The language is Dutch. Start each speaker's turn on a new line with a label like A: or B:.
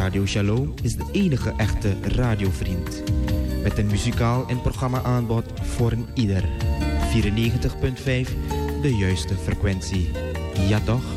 A: Radio Shalom is de enige echte radiovriend. Met een muzikaal en programma aanbod voor een ieder. 94.5, de juiste frequentie. Ja toch?